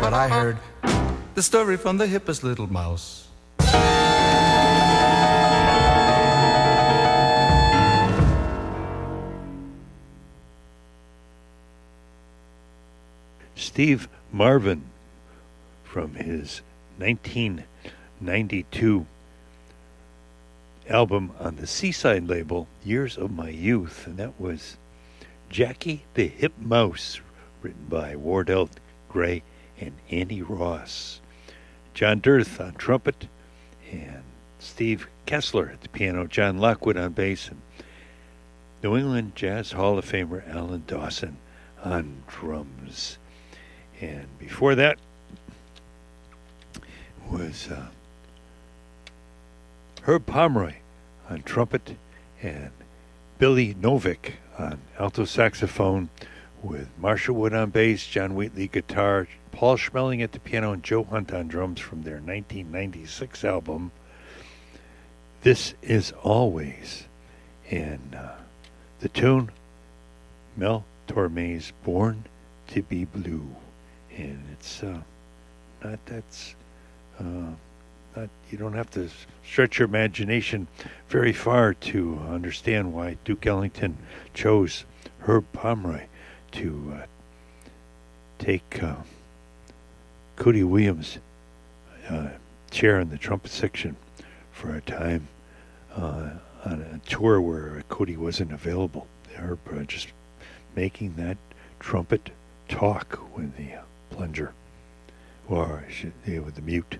but I heard the story from the hippest little mouse. Steve Marvin from his 1992 album on the Seaside label, Years of My Youth, and that was Jackie the Hip Mouse, written by Wardell Gray and Andy Ross. John Dirth on trumpet, and Steve Kessler at the piano, John Lockwood on bass, and New England Jazz Hall of Famer Alan Dawson on drums. And before that was Herb Pomeroy on trumpet and Billy Novick on alto saxophone, with Marshall Wood on bass, John Wheatley guitar, Paul Schmeling at the piano, and Joe Hunt on drums from their 1996 album, This Is Always. And the tune, Mel Torme's Born to Be Blue. And it's not you don't have to stretch your imagination very far to understand why Duke Ellington chose Herb Pomeroy to take Cootie Williams' chair in the trumpet section for a time on a tour where Cootie wasn't available. Herb just making that trumpet talk with the plunger, or with the mute.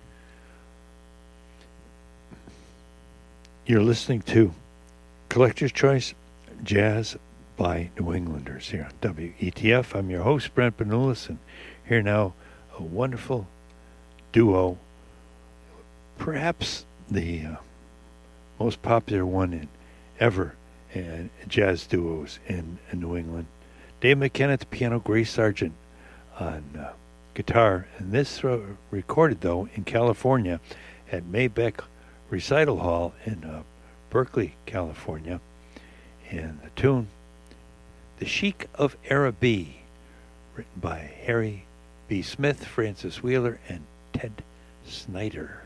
You're listening to Collector's Choice Jazz by New Englanders here on WETF. I'm your host, Brent Benulis, and here now a wonderful duo, perhaps the most popular one ever in jazz duos in New England. Dave McKenna at the piano, Grace Sargent on guitar, and this recorded though in California at Maybeck Recital Hall in Berkeley, California. And the tune, The Sheik of Araby, written by Harry B. Smith, Francis Wheeler, and Ted Snyder.